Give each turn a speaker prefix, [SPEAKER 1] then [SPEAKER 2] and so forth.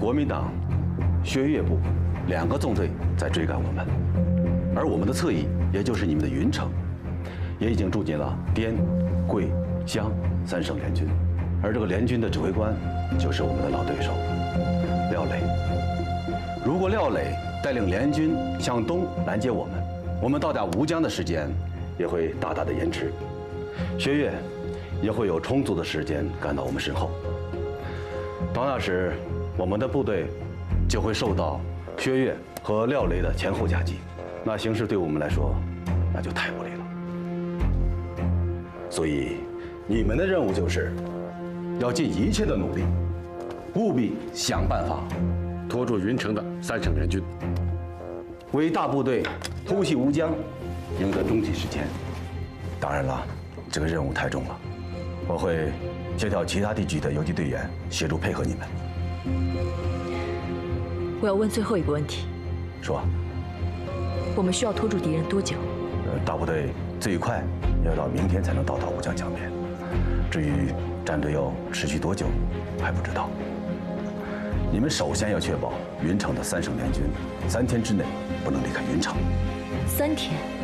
[SPEAKER 1] 国民党薛岳部2个纵队在追赶我们，而我们的侧翼，也就是你们的云城，也已经住进了滇、桂、湘3省联军，而这个联军的指挥官就是我们的老对手廖磊。如果廖磊带领联军向东拦截我们，我们到达吴江的时间也会大大的延迟，薛岳也会有充足的时间赶到我们身后。到那时，我们的部队就会受到薛岳和廖磊的前后夹击，那形势对我们来说那就太不利了。所以，你们的任务就是要尽一切的努力，务必想办法
[SPEAKER 2] 拖住云城的3省联军，
[SPEAKER 1] 为大部队偷袭吴江赢得中期时间。当然了，这个任务太重了，我会协调其他地区的游击队员协助配合你们。
[SPEAKER 3] 我要问最后一个问题，
[SPEAKER 1] 说，
[SPEAKER 3] 我们需要拖住敌人多久？
[SPEAKER 1] 大部队最快要到明天才能到达吴江江边，至于战队要持续多久，还不知道。你们首先要确保云城的3省联军3天之内不能离开云城。
[SPEAKER 3] 3天。